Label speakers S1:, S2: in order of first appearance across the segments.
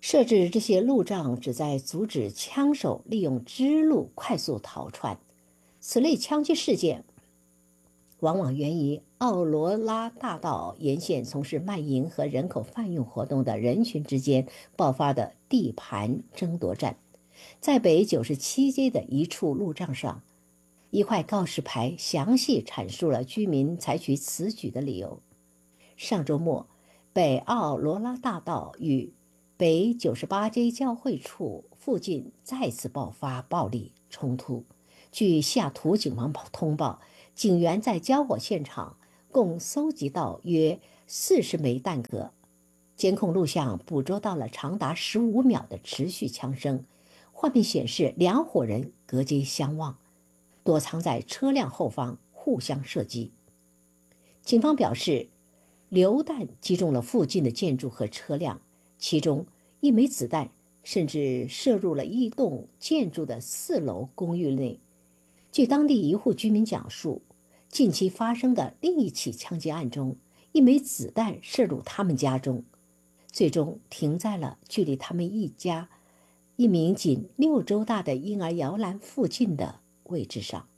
S1: 设置这些路障旨在阻止枪手利用支路快速逃窜。此类枪击事件往往源于奥罗拉大道沿线从事卖淫和人口贩运活动的人群之间爆发的地盘争夺战。在北97街的一处路障上，一块告示牌详细阐述了居民采取此举的理由。上周末，北奥罗拉大道与北98街交汇处附近再次爆发暴力冲突。据西雅图警方通报，警员在交火现场共搜集到约40枚弹壳。监控录像捕捉到了长达15秒的持续枪声，画面显示两伙人隔街相望，躲藏在车辆后方互相射击。警方表示，榴弹击中了附近的建筑和车辆，其中一枚子弹甚至射入了一栋建筑的4楼公寓内。据当地一户居民讲述，近期发生的另一起枪击案中，一枚子弹射入他们家中，最终停在了距离他们一家一名仅6周大的婴儿摇篮附近的位置上。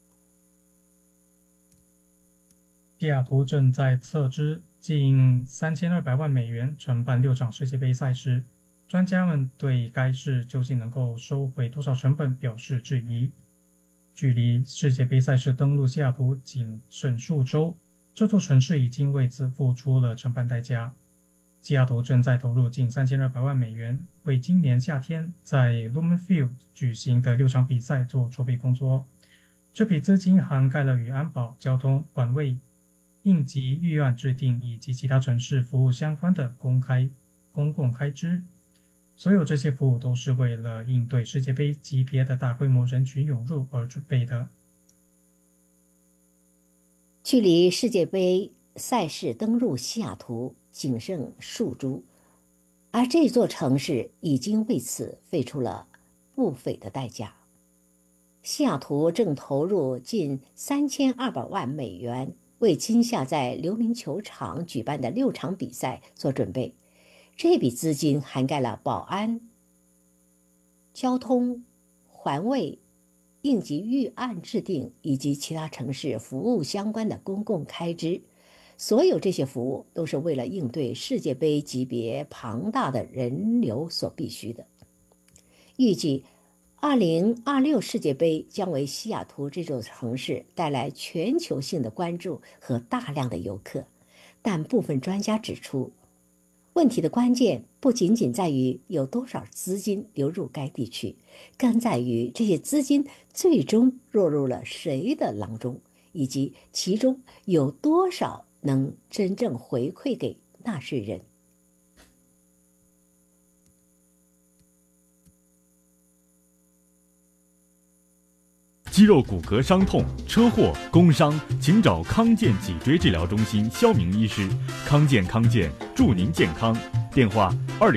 S2: 西雅图正在斥资近3200万美元承办6场世界杯赛事，专家们对该市究竟能够收回多少成本表示质疑。距离世界杯赛事登陆西雅图仅剩数周，这座城市已经为此付出了承办代价。西雅图正在投入近3200万美元，为今年夏天在 Lumen Field 举行的6场比赛做筹备工作。这笔资金涵盖了与安保、交通、管卫、应急预案制定以及其他城市服务相关的公共开支。所有这些服务都是为了应对世界杯级别的大规模人群涌入而准备的。
S1: 距离世界杯赛事登陆西雅图仅剩数周，而这座城市已经为此付出了不菲的代价。西雅图正投入近3200万美元为今夏在刘铭球场举办的6场比赛做准备。这笔资金涵盖了保安、交通、环卫、应急预案制定以及其他城市服务相关的公共开支。所有这些服务都是为了应对世界杯级别庞大的人流所必须的。预计2026世界杯将为西雅图这座城市带来全球性的关注和大量的游客，但部分专家指出，问题的关键不仅仅在于有多少资金流入该地区，更在于这些资金最终落入了谁的囊中，以及其中有多少能真正回馈给纳税人。
S3: 肌肉骨骼伤痛、车祸、工伤，请找康健脊椎治疗中心肖明医师。康健祝您健康。电话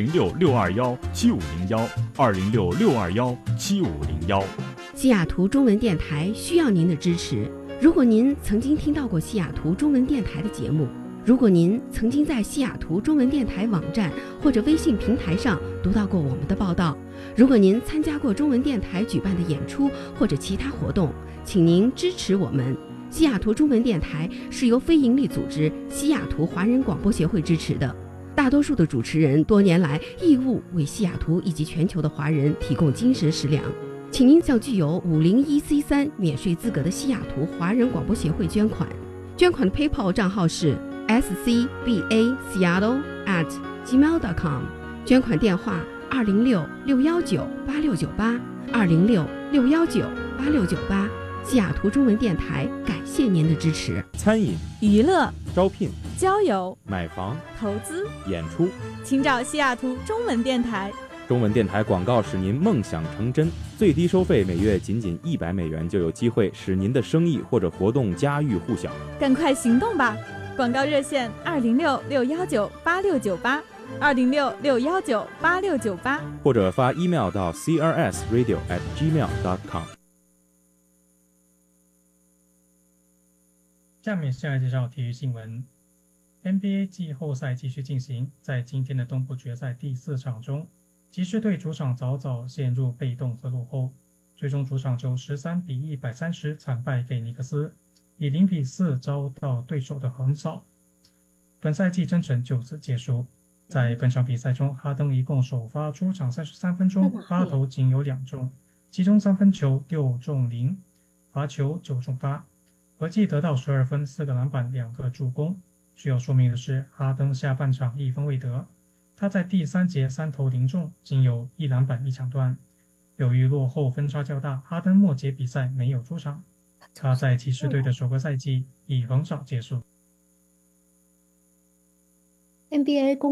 S3: 206-621-7501，206-621-7501。
S4: 西雅图中文电台需要您的支持。如果您曾经听到过西雅图中文电台的节目，如果您曾经在西雅图中文电台网站或者微信平台上读到过我们的报道，如果您参加过中文电台举办的演出或者其他活动，请您支持我们。西雅图中文电台是由非营利组织西雅图华人广播协会支持的，大多数的主持人多年来义务为西雅图以及全球的华人提供精神食粮。请您向具有501C3免税资格的西雅图华人广播协会捐款。捐款的 PayPal 账号是scbaseattle@gmail.com， 捐款电话206-619-8698，206-619-8698。西雅图中文电台感谢您的支持。
S5: 餐饮、
S6: 娱乐、
S5: 招聘、
S6: 交友、
S5: 买房、
S6: 投资、
S5: 演出，
S6: 请找西雅图中文电台。
S5: 中文电台广告使您梦想成真，最低收费每月仅100美元，就有机会使您的生意或者活动家喻户晓。
S6: 赶快行动吧！广告热线206-619-8698，206-619-8698，
S5: 或者发 email 到 crsradio@gmail.com。
S2: 下面是来介绍体育新闻。NBA 季后赛继续进行，在今天的东部决赛第4场中， 骑士队主场早早陷入被动和落后，最终主场就13-130惨败给尼克斯，以0-4遭到对手的横扫。本赛季征程就此结束。在本场比赛中，哈登一共首发出场33分钟，8投仅有2中，其中3分球6中0，罚球9中8，合计得到12分、4个篮板、2个助攻。需要说明的是，哈登下半场1分未得，他在第3节3投0中，仅有1篮板1抢断。由于落后分差较大，哈登末节比赛没有出场，他在骑士队的首个赛季以横扫结束。
S1: NBA 公